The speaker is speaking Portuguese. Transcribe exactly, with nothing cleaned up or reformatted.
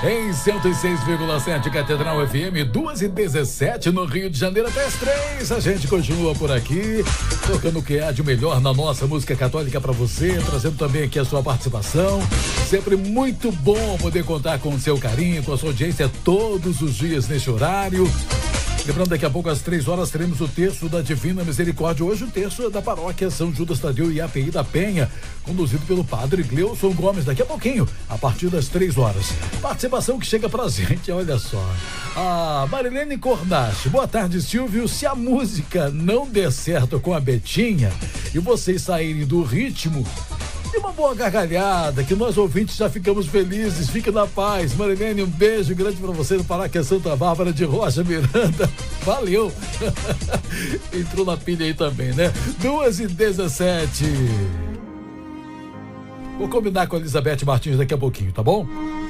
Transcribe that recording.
Em cento e seis vírgula sete Catedral F M, duas e dezessete no Rio de Janeiro até as três. A gente continua por aqui, tocando o que há de melhor na nossa música católica para você, trazendo também aqui a sua participação. Sempre muito bom poder contar com o seu carinho, com a sua audiência todos os dias neste horário. Lembrando, daqui a pouco às três horas teremos o terço da Divina Misericórdia. Hoje o terço é da paróquia São Judas Tadeu e A P I da Penha, conduzido pelo padre Gleuson Gomes. Daqui a pouquinho, a partir das três horas. Participação que chega pra gente, olha só. A Marilene Cordache. Boa tarde, Silvio. Se a música não der certo com a Betinha e vocês saírem do ritmo, e uma boa gargalhada, que nós ouvintes já ficamos felizes. Fique na paz. Marilene, um beijo grande pra você no Paróquia Santa Bárbara de Rocha Miranda. Valeu. Entrou na pilha aí também, né? duas e dezessete. Vou combinar com a Elizabeth Martins daqui a pouquinho, tá bom?